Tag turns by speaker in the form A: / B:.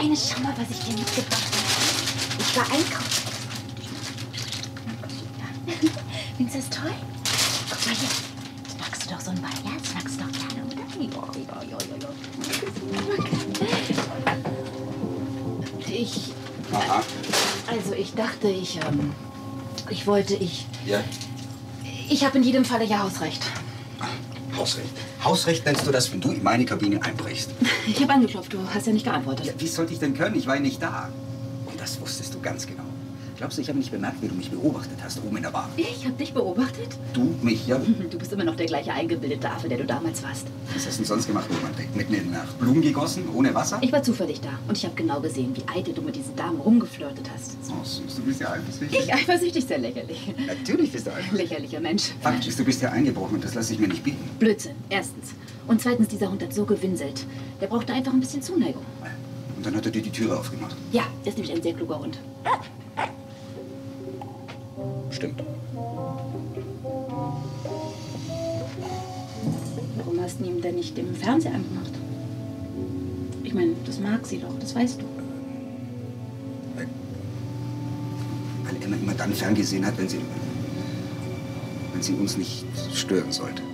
A: Kleine, schau mal, was ich dir mitgebracht habe. Ich war einkaufen. Ja. Findest du das toll? Guck mal hier. Das magst du doch so einen Ball. Ja, das magst du doch gerne, oder?
B: Aha.
A: Also ich dachte, ich wollte.
B: Ja?
A: Ich habe in jedem Falle ja Hausrecht.
B: Hausrecht. Hausrecht nennst du das, wenn du in meine Kabine einbrichst.
A: Ich habe angeklopft, du hast ja nicht geantwortet.
B: Ja, wie sollte ich denn können? Ich war ja nicht da. Und das wusstest du ganz genau. Glaubst du, ich habe nicht bemerkt, wie du mich beobachtet hast, oben in der Bar?
A: Ich habe dich beobachtet?
B: Du, mich, ja?
A: Du bist immer noch der gleiche eingebildete Affe, der du damals warst.
B: Was hast du denn sonst gemacht, Roman? Mitten in der Nacht? Blumen gegossen, ohne Wasser?
A: Ich war zufällig da und ich habe genau gesehen, wie eitel du mit diesen Damen rumgeflirtet hast.
B: Oh, süß, du bist ja eifersüchtig.
A: Ich eifersüchtig, sehr lächerlich.
B: Natürlich bist du eifersüchtig.
A: Lächerlicher Mensch.
B: Fakt ist, du bist ja eingebrochen und das lasse ich mir nicht bieten.
A: Blödsinn, erstens. Und zweitens, dieser Hund hat so gewinselt. Der brauchte einfach ein bisschen Zuneigung.
B: Und dann hat er dir die Türe aufgemacht.
A: Ja, der ist nämlich ein sehr kluger Hund.
B: Stimmt.
A: Warum hast du ihm denn nicht im Fernseher angemacht? Ich meine, das mag sie doch, das weißt du.
B: Weil Emma immer dann ferngesehen hat, wenn sie uns nicht stören sollte.